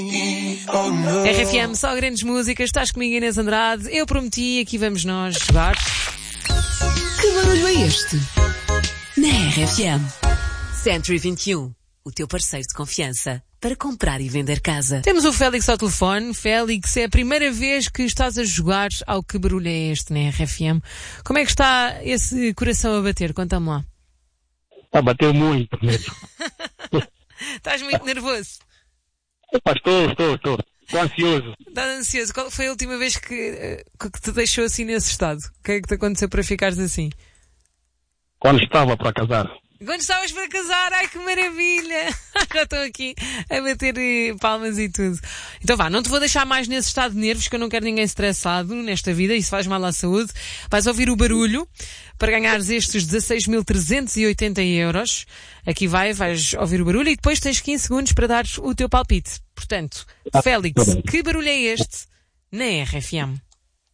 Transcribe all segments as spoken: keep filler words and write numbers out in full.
R F M, só grandes músicas. Estás comigo, Inês Andrade. Eu prometi, aqui vamos nós jogar. Que barulho é este? Na R F M. Century vinte e um, o teu parceiro de confiança para comprar e vender casa. Temos o Félix ao telefone. Félix, é a primeira vez que estás a jogar ao Que Barulho é Este na R F M. Como é que está esse coração a bater? Conta-me lá. Está a bater muito mesmo. Estás muito nervoso? Opa, estou, estou, estou. Estou ansioso. Estás ansioso? Qual foi a última vez que, que te deixou assim nesse estado? O que é que te aconteceu para ficares assim? Quando estava para casar. Quando estavas para casar, ai que maravilha! Já estou aqui a bater palmas e tudo. Então vá, não te vou deixar mais nesse estado de nervos, que eu não quero ninguém estressado nesta vida, isso faz mal à saúde. Vais ouvir o barulho para ganhares estes dezasseis mil trezentos e oitenta euros. Aqui vai, vais ouvir o barulho e depois tens quinze segundos para dar o teu palpite. Portanto, Félix, que barulho é este na R F M?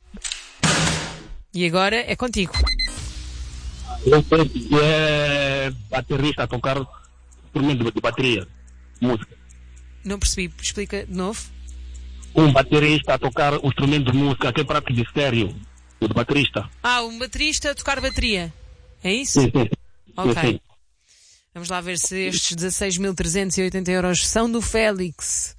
E agora é contigo. Eu sei que é baterista a tocar instrumento de bateria, música. Não percebi, explica de novo. Um baterista a tocar o instrumento de música, que é prático de estéreo, o de baterista. Ah, um baterista a tocar bateria. É isso? Sim, sim. Ok. Sim, sim. Vamos lá ver se estes dezasseis mil trezentos e oitenta euros são do Félix.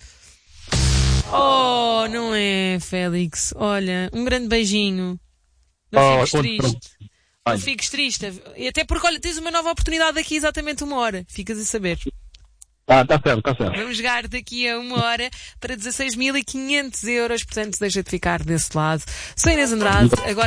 Oh, não é, Félix. Olha, um grande beijinho. Não Oh, fiques onde- triste. Não fiques triste. E até porque, olha, tens uma nova oportunidade daqui exatamente uma hora. Ficas a saber. Ah, tá certo, tá certo. Vamos jogar daqui a uma hora para dezasseis mil e quinhentos euros. Portanto, deixa de ficar desse lado. Sou Inês Andrade. Agora